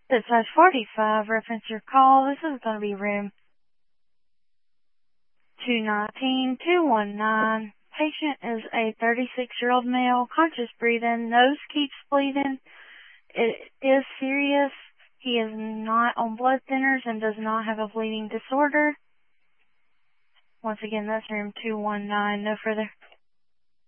This is 45. Reference your call. This is going to be room 219-219. Patient is a 36-year-old male, conscious breathing, nose keeps bleeding. It is serious. He is not on blood thinners and does not have a bleeding disorder. Once again, that's room 219. No further.